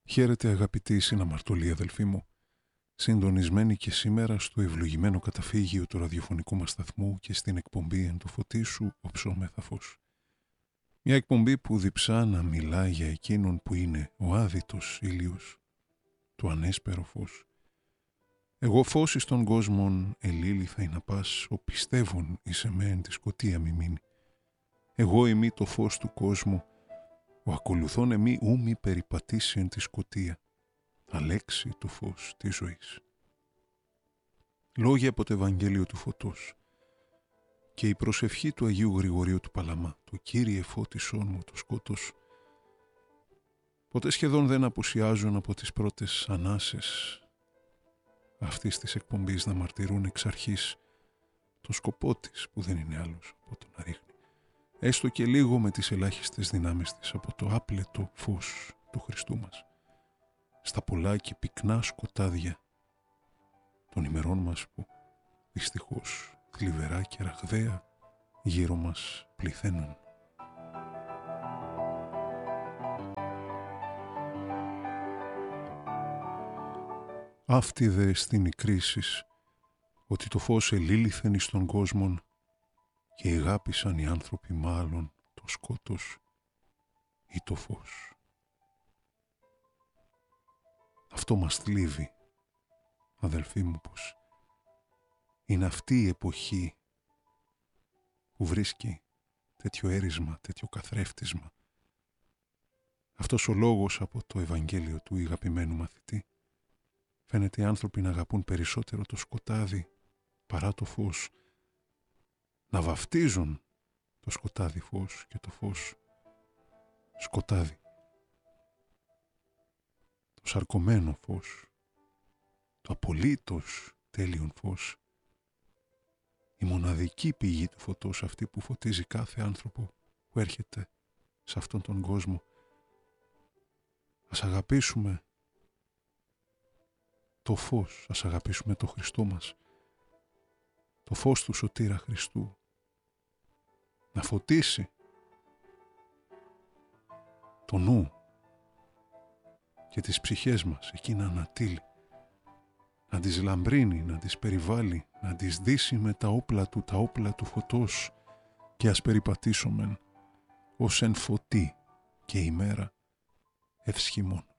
Χαίρετε αγαπητοί συναμαρτωλοί αδελφοί μου, συντονισμένοι και σήμερα στο ευλογημένο καταφύγιο του ραδιοφωνικού μας σταθμού και στην εκπομπή «Εν το φωτί σου οψόμεθα φως». Μια εκπομπή που διψά να μιλά για εκείνον που είναι ο άδειτος ήλιος, το ανέσπερο φως. Εγώ φως εις των κόσμων ελήλυθα να πας, ο πιστεύων εις εμέν τη σκοτία μη μείνει. Εγώ ημί το φως του κόσμου, ο ακολουθών εμεί ου μη περιπατήσει εν τη σκοτία, αλέξει το φως της ζωής. Λόγια από το Ευαγγέλιο του Φωτός και η προσευχή του Αγίου Γρηγορίου του Παλαμά, το Κύριε φώτισόν μου το σκότος, ποτέ σχεδόν δεν απουσιάζουν από τις πρώτες ανάσες αυτής της εκπομπής να μαρτυρούν εξ αρχής το σκοπό της, που δεν είναι άλλος από το να ρίχνει έστω και λίγο με τις ελάχιστες δυνάμεις της από το άπλετο φως του Χριστού μας στα πολλά και πυκνά σκοτάδια των ημερών μας που δυστυχώς θλιβερά και ραγδαία γύρω μας πληθαίνουν. Αυτή δε στην η κρίση ότι το φως ελήλυθεν εις των κόσμων και εγάπησαν οι άνθρωποι μάλλον το σκότος ή το φως. Αυτό μας θλίβει, αδελφοί μου, πως είναι αυτή η εποχή που βρίσκει τέτοιο έρισμα, τέτοιο καθρέφτισμα. Αυτός ο λόγος από το Ευαγγέλιο του αγαπημένου μαθητή. Φαίνεται οι άνθρωποι να αγαπούν περισσότερο το σκοτάδι παρά το φως, να βαφτίζουν το σκοτάδι φως και το φως σκοτάδι. Το σαρκωμένο φως, το απολύτως τέλειον φως, η μοναδική πηγή του φωτός, αυτή που φωτίζει κάθε άνθρωπο που έρχεται σε αυτόν τον κόσμο. Ας αγαπήσουμε το φως, ας αγαπήσουμε το Χριστό μας, το φως του σωτήρα Χριστού, να φωτίσει το νου και τις ψυχές μας, εκεί να ανατείλει, να τις λαμπρύνει, να τις περιβάλλει, να τις δύσει με τα όπλα του φωτός και ας περιπατήσομεν ως εν φωτί και ημέρα ευσχημών.